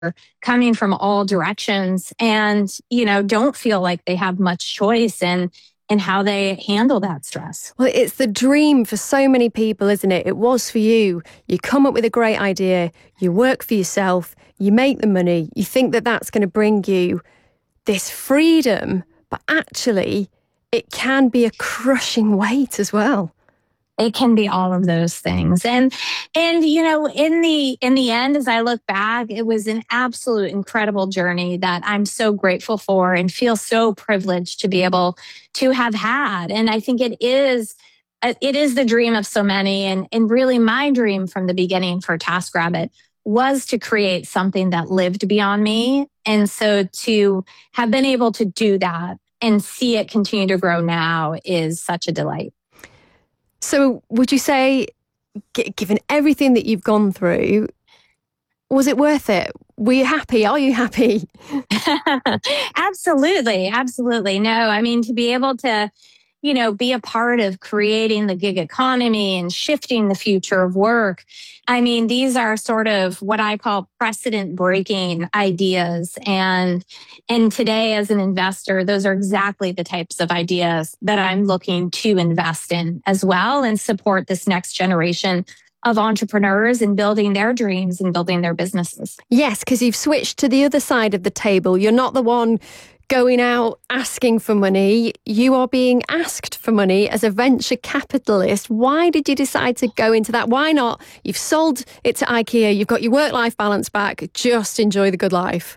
coming from all directions and, don't feel like they have much choice in how they handle that stress. Well, it's the dream for so many people, isn't it? It was for you. You come up with a great idea, you work for yourself, you make the money, you think that that's going to bring you this freedom, but actually it can be a crushing weight as well. It can be all of those things. And in the end, as I look back, it was an absolute incredible journey that I'm so grateful for and feel so privileged to be able to have had. And I think it is the dream of so many. And really my dream from the beginning for TaskRabbit was to create something that lived beyond me. And so to have been able to do that and see it continue to grow now is such a delight. So would you say, given everything that you've gone through, was it worth it? Were you happy? Are you happy? Absolutely. Absolutely. No, I mean, to be able to, be a part of creating the gig economy and shifting the future of work. I mean, these are sort of what I call precedent breaking ideas. And today as an investor, those are exactly the types of ideas that I'm looking to invest in as well and support this next generation of entrepreneurs in building their dreams and building their businesses. Yes, because you've switched to the other side of the table. You're not the one going out asking for money. You are being asked for money as a venture capitalist. Why did you decide to go into that? Why not? You've sold it to IKEA. You've got your work-life balance back. Just enjoy the good life.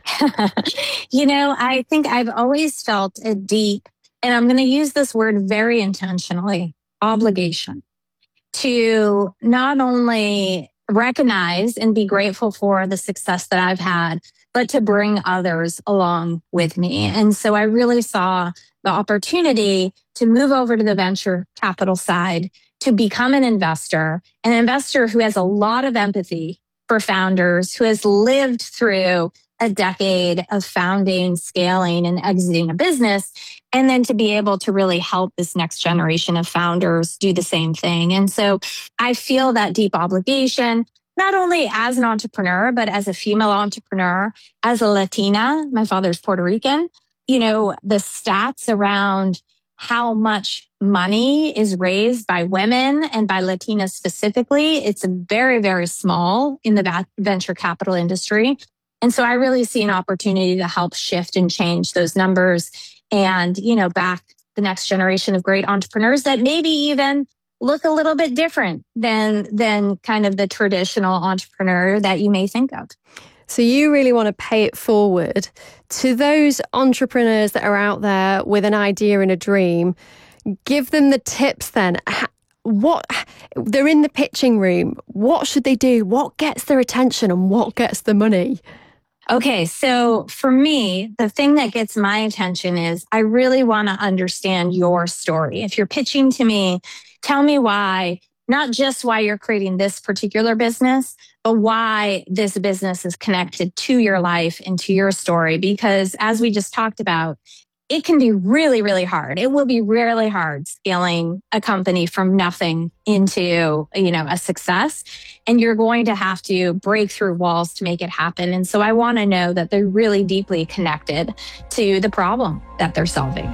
I think I've always felt a deep, and I'm going to use this word very intentionally, obligation to not only recognize and be grateful for the success that I've had, but to bring others along with me. And so I really saw the opportunity to move over to the venture capital side, to become an investor who has a lot of empathy for founders, who has lived through a decade of founding, scaling, and exiting a business, and then to be able to really help this next generation of founders do the same thing. And so I feel that deep obligation, not only as an entrepreneur, but as a female entrepreneur, as a Latina. My father's Puerto Rican. The stats around how much money is raised by women and by Latinas specifically, it's very, very small in the venture capital industry. And so I really see an opportunity to help shift and change those numbers and, back the next generation of great entrepreneurs that maybe even look a little bit different than kind of the traditional entrepreneur that you may think of. So you really want to pay it forward to those entrepreneurs that are out there with an idea and a dream. Give them the tips then. They're in the pitching room. What should they do? What gets their attention and what gets the money? Okay, so for me, the thing that gets my attention is I really want to understand your story. If you're pitching to me, tell me why, not just why you're creating this particular business, but why this business is connected to your life and to your story. Because as we just talked about, it can be really, really hard. It will be really hard scaling a company from nothing into, a success. And you're going to have to break through walls to make it happen. And so I want to know that they're really deeply connected to the problem that they're solving.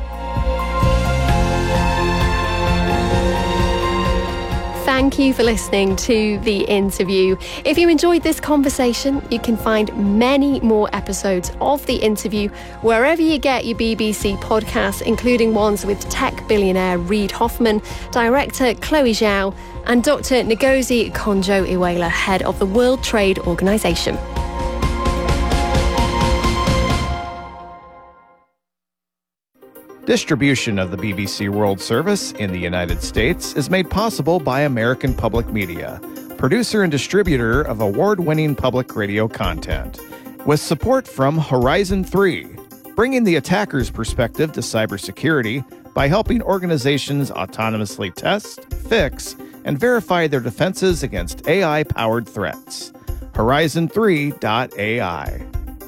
Thank you for listening to the interview. If you enjoyed this conversation, you can find many more episodes of the interview wherever you get your BBC podcasts, including ones with tech billionaire Reid Hoffman, director Chloe Zhao, and Dr. Ngozi Konjo-Iweala, head of the World Trade Organization. Distribution of the BBC World Service in the United States is made possible by American Public Media, producer and distributor of award-winning public radio content, with support from Horizon 3, bringing the attacker's perspective to cybersecurity by helping organizations autonomously test, fix, and verify their defenses against AI-powered threats. Horizon3.ai.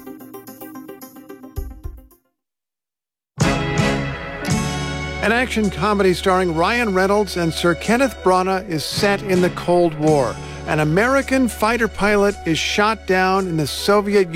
An action comedy starring Ryan Reynolds and Sir Kenneth Branagh is set in the Cold War An American fighter pilot is shot down in the Soviet